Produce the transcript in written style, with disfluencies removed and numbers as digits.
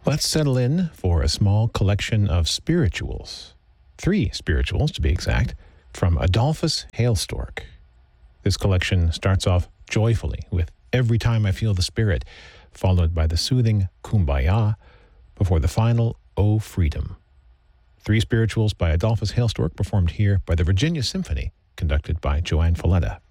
Let's settle in for a small collection of spirituals. 3 spirituals, to be exact, from Adolphus Hailstork. This collection starts off joyfully with Every Time I Feel the Spirit, followed by the soothing Kumbaya, before the final O Freedom. 3 spirituals by Adolphus Hailstork, performed here by the Virginia Symphony, conducted by Joanne Falletta.